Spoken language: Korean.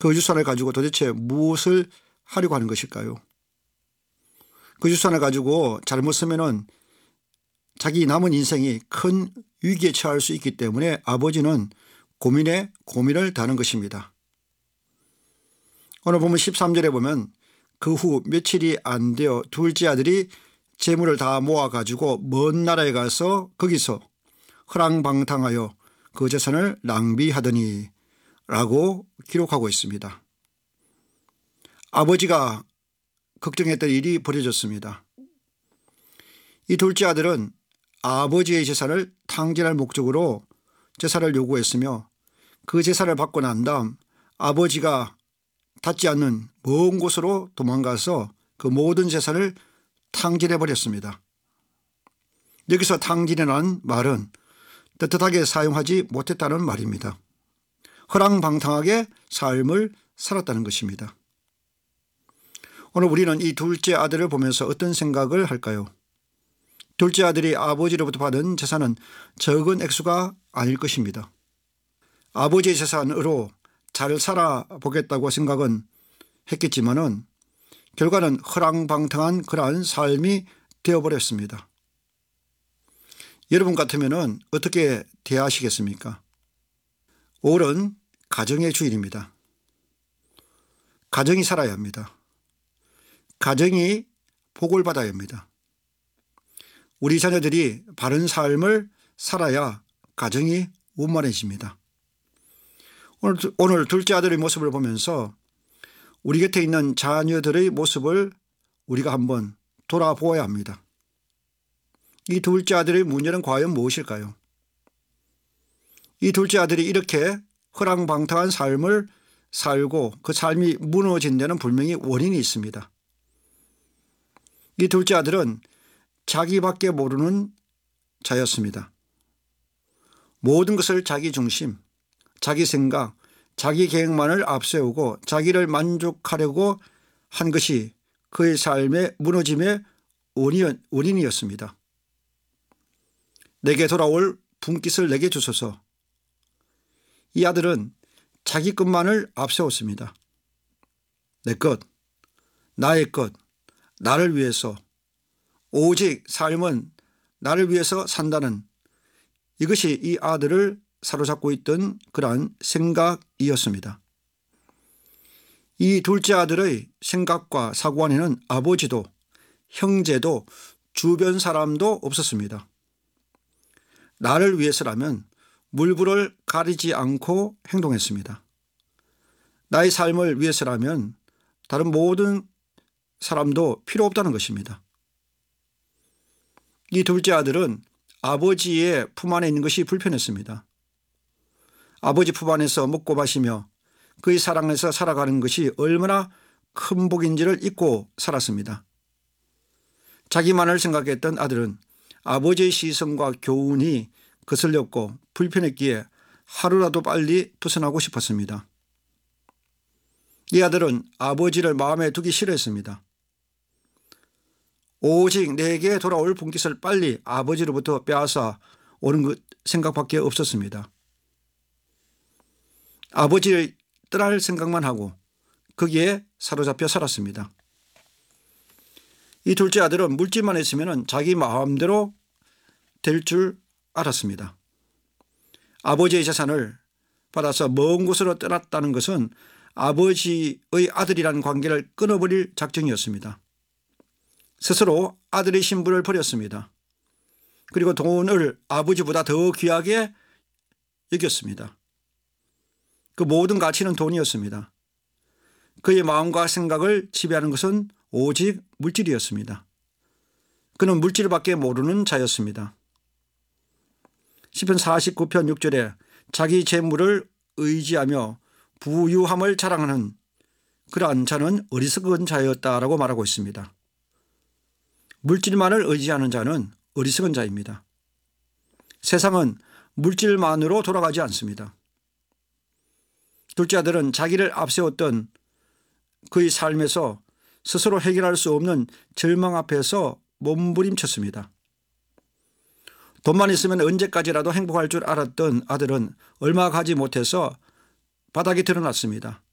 그 유산을 가지고 도대체 무엇을 하려고 하는 것일까요? 그 유산을 가지고 잘못 쓰면은 자기 남은 인생이 큰 위기에 처할 수 있기 때문에 아버지는 고민에 고민을 다하는 것입니다. 오늘 보면 13절에 보면 그 후 며칠이 안 되어 둘째 아들이 재물을 다 모아 가지고 먼 나라에 가서 거기서 허랑방탕하여 그 재산을 낭비하더니 라고 기록하고 있습니다. 아버지가 걱정했던 일이 벌어졌습니다. 이 둘째 아들은 아버지의 재산을 탕진할 목적으로 재산을 요구했으며 그 재산을 받고 난 다음 아버지가 닿지 않는 먼 곳으로 도망가서 그 모든 재산을 탕진해 버렸습니다. 여기서 탕진이라는 말은 떳떳하게 사용하지 못했다는 말입니다. 허랑방탕하게 삶을 살았다는 것입니다. 오늘 우리는 이 둘째 아들을 보면서 어떤 생각을 할까요? 둘째 아들이 아버지로부터 받은 재산은 적은 액수가 아닐 것입니다. 아버지의 재산으로 잘 살아보겠다고 생각은 했겠지만은 결과는 허랑방탕한 그러한 삶이 되어버렸습니다. 여러분 같으면은 어떻게 대하시겠습니까? 5월은 가정의 주일입니다. 가정이 살아야 합니다. 가정이 복을 받아야 합니다. 우리 자녀들이 바른 삶을 살아야 가정이 원만해집니다. 오늘 둘째 아들의 모습을 보면서 우리 곁에 있는 자녀들의 모습을 우리가 한번 돌아보아야 합니다. 이 둘째 아들의 문제는 과연 무엇일까요? 이 둘째 아들이 이렇게 허랑방탕한 삶을 살고 그 삶이 무너진 데는 분명히 원인이 있습니다. 이 둘째 아들은 자기밖에 모르는 자였습니다. 모든 것을 자기 중심, 자기 생각, 자기 계획만을 앞세우고 자기를 만족하려고 한 것이 그의 삶의 무너짐의 원인이었습니다. 내게 돌아올 분깃을 내게 주소서. 이 아들은 자기 것만을 앞세웠습니다. 내 것, 나의 것, 나를 위해서, 오직 삶은 나를 위해서 산다는 이것이 이 아들을 사로잡고 있던 그러한 생각이었습니다. 이 둘째 아들의 생각과 사고 안에는 아버지도 형제도 주변 사람도 없었습니다. 나를 위해서라면 물불을 가리지 않고 행동했습니다. 나의 삶을 위해서라면 다른 모든 사람도 필요 없다는 것입니다. 이 둘째 아들은 아버지의 품 안에 있는 것이 불편했습니다. 아버지 품 안에서 먹고 마시며 그의 사랑에서 살아가는 것이 얼마나 큰 복인지를 잊고 살았습니다. 자기만을 생각했던 아들은 아버지의 시선과 교훈이 거슬렸고 불편했기에 하루라도 빨리 벗어나고 싶었습니다. 이 아들은 아버지를 마음에 두기 싫어했습니다. 오직 내게 돌아올 분깃을 빨리 아버지로부터 빼앗아 오는 생각밖에 없었습니다. 아버지를 떠날 생각만 하고 거기에 사로잡혀 살았습니다. 이 둘째 아들은 물질만 있으면 자기 마음대로 될 줄 알았습니다. 아버지의 재산을 받아서 먼 곳으로 떠났다는 것은 아버지의 아들이라는 관계를 끊어버릴 작정이었습니다. 스스로 아들의 신분을 버렸습니다. 그리고 돈을 아버지보다 더 귀하게 여겼습니다. 그 모든 가치는 돈이었습니다. 그의 마음과 생각을 지배하는 것은 오직 물질이었습니다. 그는 물질밖에 모르는 자였습니다. 시편 49편 6절에 자기 재물을 의지하며 부유함을 자랑하는 그러한 자는 어리석은 자였다라고 말하고 있습니다. 물질만을 의지하는 자는 어리석은 자입니다. 세상은 물질만으로 돌아가지 않습니다. 둘째 아들은 자기를 앞세웠던 그의 삶에서 스스로 해결할 수 없는 절망 앞에서 몸부림쳤습니다. 돈만 있으면 언제까지라도 행복할 줄 알았던 아들은 얼마 가지 못해서 바닥에 드러났습니다.